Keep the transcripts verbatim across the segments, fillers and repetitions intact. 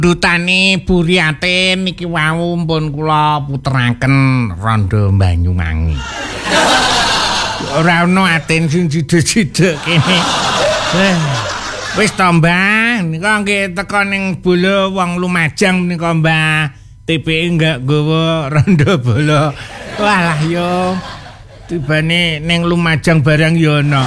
Dutane Buriatin niki wau pun kula puteraken Rondo Banyuwangi. Ora ono aten sing sida-sida kene. Eh, wis to, Mbah, nika nggih teka ning bola wong Lumajang menika, Mbah. T P E enggak nggawa Rondo bola. Walah yo. Tibane ning Lumajang barang yo ono.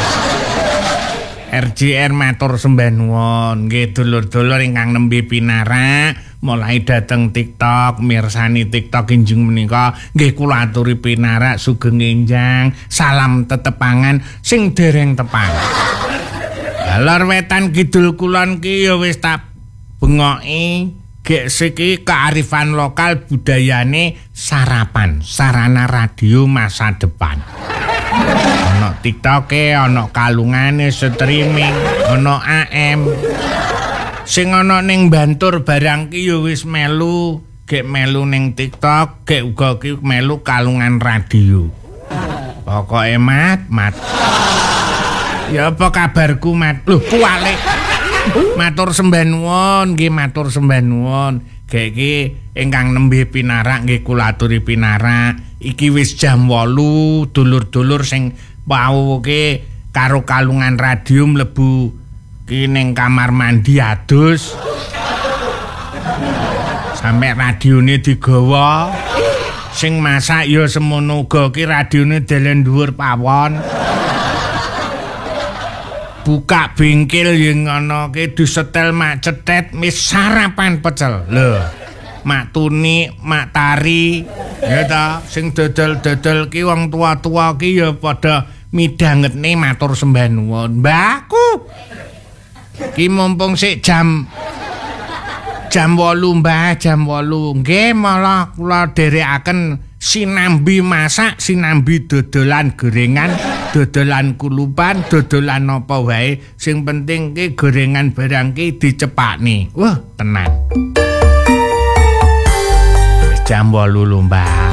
R J R matur sembah nuwun nggih dulur-dulur ingkang nembe pinarak mulai dateng TikTok mirsani TikTok injing menika nggih kula aturi pinarak sugeng enjang salam tetepangan sing dereng tepang. Lor wetan kidul kulon ki ya wis tak bengoki gek siki kearifan lokal budayane sarapan sarana radio masa depan. Ono TikTok-e, ono kalungane streaming, ono A M. Sing ono ning Bantur barang ki ya wis melu, gek melu ning TikTok, gek uga ki melu kalungan radio. Pokoke mat, mat. Ya apa kabarku, Mat? Loh, kuwalik. Matur sembah nuwun, nggih matur sembah nuwun. Gek iki ingkang nembe pinarak nggih kula aturi pinarak. Iki wis jam wolu, dulur-dulur sing wawuke karo kalungan radio mlebu ki ning kamar mandi adus. Sampai radione digawa. Sing masak ya semono uga ki radione delen dhuwur pawon. Buka bengkel yang ngono ki disetel mak cetet wis sarapan pecel. Lho. Mak Tuni, Mak Tari, ya ta, sing dodol-dodol ki wong tua-tua ki ya padha midhangetne matur sembah nuwun. Mbahku. Ki mumpung sik jam jam wolu, Mbah, jam wolu. Nggih, malah kula dherekaken sinambi masak, sinambi dodolan gorengan, dodolan kulupan, dodolan apa wae. Sing penting ki gorengan barang ki dicepakne. Wah, tenan. Jam wolu lho, Mbah.